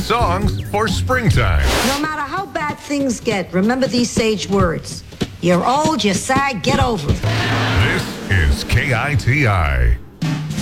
songs for springtime. No matter how bad things get, remember these sage words. You're old, you're sad, get over it. This is KITI.